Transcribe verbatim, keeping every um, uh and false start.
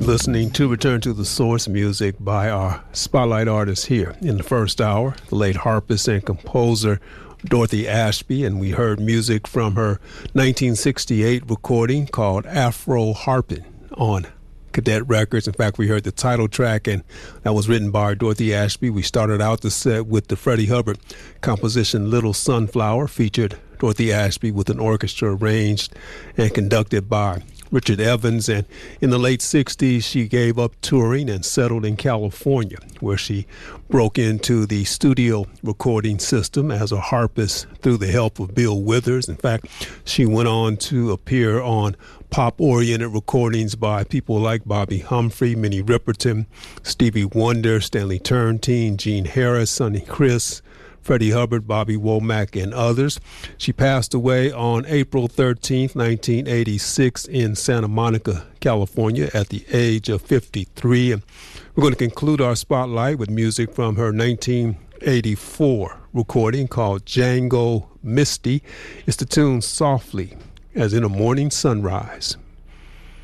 Listening to Return to the Source music by our spotlight artists here. In the first hour, the late harpist and composer Dorothy Ashby, and we heard music from her nineteen sixty-eight recording called Afro Harpin' on Cadet Records. In fact, we heard the title track, and that was written by Dorothy Ashby. We started out the set with the Freddie Hubbard composition Little Sunflower, featured Dorothy Ashby with an orchestra arranged and conducted by Richard Evans. And in the late sixties, she gave up touring and settled in California, where she broke into the studio recording system as a harpist through the help of Bill Withers. In fact, she went on to appear on pop-oriented recordings by people like Bobby Humphrey, Minnie Riperton, Stevie Wonder, Stanley Turrentine, Gene Harris, Sonny Chris, Freddie Hubbard, Bobby Womack, and others. She passed away on April thirteenth, nineteen eighty-six in Santa Monica, California at the age of fifty-three. And we're going to conclude our spotlight with music from her nineteen eighty-four recording called Django Misty. It's the tune Softly as in a Morning Sunrise.